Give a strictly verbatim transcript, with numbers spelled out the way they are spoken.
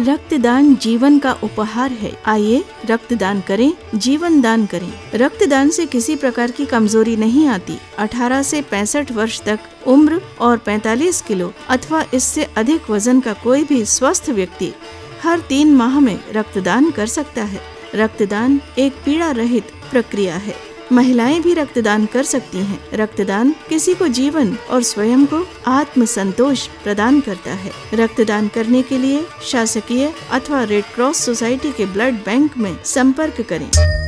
रक्तदान जीवन का उपहार है। आइए रक्तदान करें, जीवन दान करें। रक्तदान से किसी प्रकार की कमजोरी नहीं आती। अठारह से पैंसठ वर्ष तक उम्र और पैंतालीस किलो अथवा इससे अधिक वजन का कोई भी स्वस्थ व्यक्ति हर तीन माह में रक्तदान कर सकता है। रक्तदान एक पीड़ा रहित प्रक्रिया है। महिलाएं भी रक्तदान कर सकती हैं। रक्तदान किसी को जीवन और स्वयं को आत्म संतोष प्रदान करता है। रक्तदान करने के लिए शासकीय अथवा रेड क्रॉस सोसाइटी के ब्लड बैंक में संपर्क करें।